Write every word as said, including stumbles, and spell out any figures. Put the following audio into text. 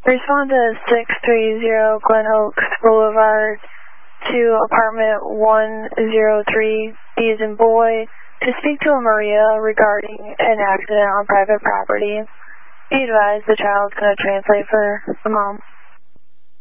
Respond to six three zero Glen Oaks Boulevard to apartment one oh three, B as in boy, to speak to a Maria regarding an accident on private property. Be advised the child's going to translate for the mom.